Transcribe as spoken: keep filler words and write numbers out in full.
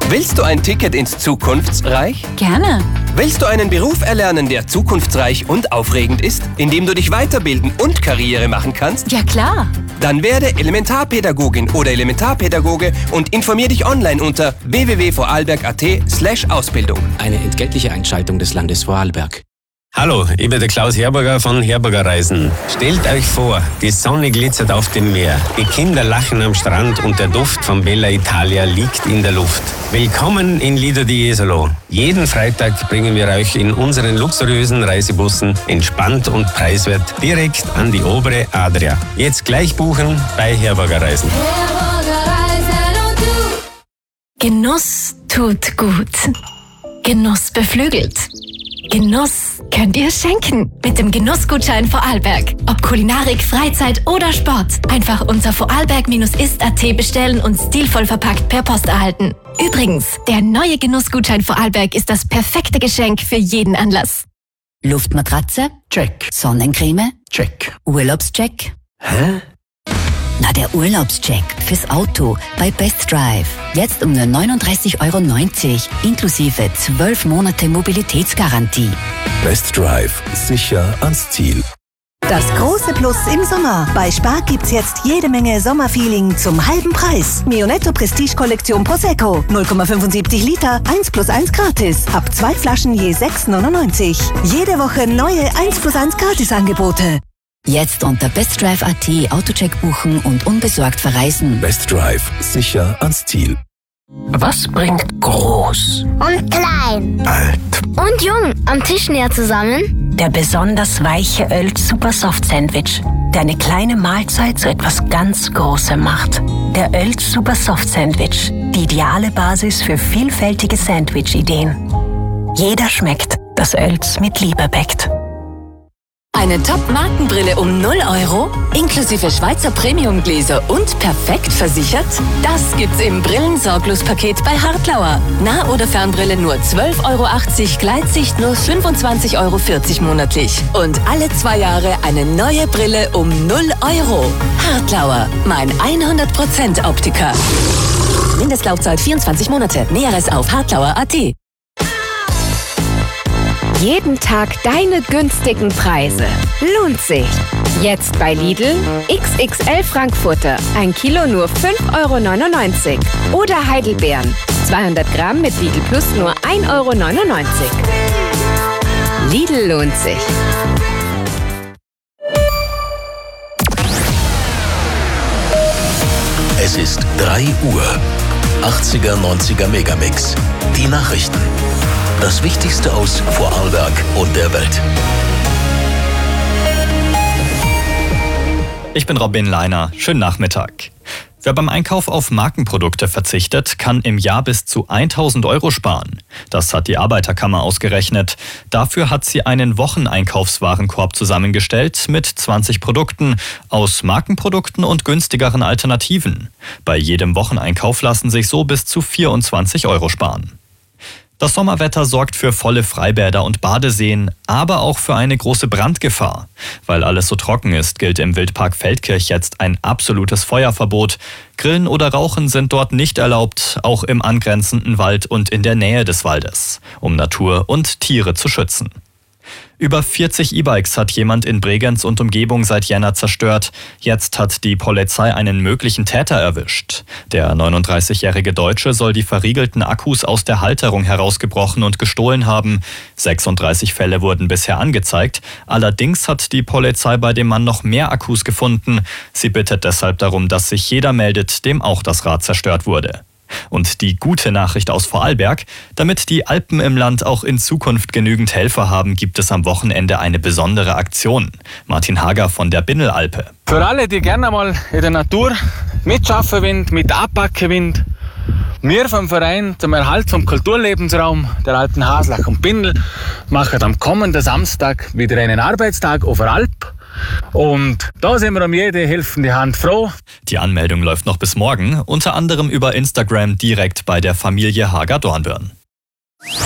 Willst du ein Ticket ins Zukunftsreich? Gerne. Willst du einen Beruf erlernen, der zukunftsreich und aufregend ist, in dem du dich weiterbilden und Karriere machen kannst? Ja, klar. Dann werde Elementarpädagogin oder Elementarpädagoge und informier dich online unter w w w punkt vorarlberg punkt a t slash Ausbildung. Eine entgeltliche Einschaltung des Landes Vorarlberg. Hallo, ich bin der Klaus Herberger von Herberger Reisen. Stellt euch vor, die Sonne glitzert auf dem Meer, die Kinder lachen am Strand und der Duft von Bella Italia liegt in der Luft. Willkommen in Lido di Jesolo. Jeden Freitag bringen wir euch in unseren luxuriösen Reisebussen entspannt und preiswert direkt an die obere Adria. Jetzt gleich buchen bei Herberger Reisen. Genuss tut gut. Genuss beflügelt. Genuss könnt ihr schenken mit dem Genussgutschein Vorarlberg. Ob Kulinarik, Freizeit oder Sport. Einfach unter vorarlberg ist punkt a t bestellen und stilvoll verpackt per Post erhalten. Übrigens, der neue Genussgutschein Vorarlberg ist das perfekte Geschenk für jeden Anlass. Luftmatratze? Check. Sonnencreme? Check. Urlaubscheck? Hä? Na, der Urlaubscheck fürs Auto bei Best Drive. Jetzt um nur neununddreißig Euro neunzig, inklusive zwölf Monate Mobilitätsgarantie. Best Drive. Sicher ans Ziel. Das große Plus im Sommer. Bei Spar gibt's jetzt jede Menge Sommerfeeling zum halben Preis. Mionetto Prestige Kollektion Prosecco. null Komma fünfundsiebzig Liter, eins plus eins gratis. Ab zwei Flaschen je sechs neunundneunzig. Jede Woche neue eins plus eins Gratisangebote. Jetzt unter bestdrive punkt a t Autocheck buchen und unbesorgt verreisen. Best Drive. Sicher ans Ziel. Was bringt groß und klein, alt und jung am Tisch näher zusammen? Der besonders weiche Oelt Super Soft Sandwich, der eine kleine Mahlzeit zu etwas ganz Großem macht. Der Oelt Super Soft Sandwich, die ideale Basis für vielfältige Sandwich-Ideen. Jeder schmeckt, das Oelts mit Liebe bäckt. Eine Top-Markenbrille um null Euro, inklusive Schweizer Premium-Gläser und perfekt versichert? Das gibt's im Brillensorglos-Paket bei Hartlauer. Nah- oder Fernbrille nur zwölf Euro achtzig, Gleitsicht nur fünfundzwanzig Euro vierzig monatlich. Und alle zwei Jahre eine neue Brille um null Euro. Hartlauer, mein hundert Prozent Optiker. Mindestlaufzeit vierundzwanzig Monate. Näheres auf hartlauer punkt a t. Jeden Tag deine günstigen Preise. Lohnt sich. Jetzt bei Lidl X X L Frankfurter. Ein Kilo nur fünf Euro neunundneunzig. Oder Heidelbeeren. zweihundert Gramm mit Lidl Plus nur ein Euro neunundneunzig. Lidl lohnt sich. Es ist drei Uhr. achtziger, neunziger Megamix. Die Nachrichten. Das Wichtigste aus Vorarlberg und der Welt. Ich bin Robin Leiner. Schönen Nachmittag. Wer beim Einkauf auf Markenprodukte verzichtet, kann im Jahr bis zu tausend Euro sparen. Das hat die Arbeiterkammer ausgerechnet. Dafür hat sie einen Wocheneinkaufswarenkorb zusammengestellt mit zwanzig Produkten aus Markenprodukten und günstigeren Alternativen. Bei jedem Wocheneinkauf lassen sich so bis zu vierundzwanzig Euro sparen. Das Sommerwetter sorgt für volle Freibäder und Badeseen, aber auch für eine große Brandgefahr. Weil alles so trocken ist, gilt im Wildpark Feldkirch jetzt ein absolutes Feuerverbot. Grillen oder Rauchen sind dort nicht erlaubt, auch im angrenzenden Wald und in der Nähe des Waldes, um Natur und Tiere zu schützen. Über vierzig E-Bikes hat jemand in Bregenz und Umgebung seit Jänner zerstört. Jetzt hat die Polizei einen möglichen Täter erwischt. Der neununddreißigjährige Deutsche soll die verriegelten Akkus aus der Halterung herausgebrochen und gestohlen haben. sechsunddreißig Fälle wurden bisher angezeigt. Allerdings hat die Polizei bei dem Mann noch mehr Akkus gefunden. Sie bittet deshalb darum, dass sich jeder meldet, dem auch das Rad zerstört wurde. Und die gute Nachricht aus Vorarlberg: Damit die Alpen im Land auch in Zukunft genügend Helfer haben, gibt es am Wochenende eine besondere Aktion. Martin Hager von der Binnelalpe. Für alle, die gerne mal in der Natur mitschaffen wollen, mit anpacken wollen, wir vom Verein zum Erhalt vom Kulturlebensraum der Alten Haslach und Bindel machen am kommenden Samstag wieder einen Arbeitstag auf der Alp. Und da sind wir um jede helfende Hand froh. Die Anmeldung läuft noch bis morgen, unter anderem über Instagram direkt bei der Familie Hager-Dornbirn.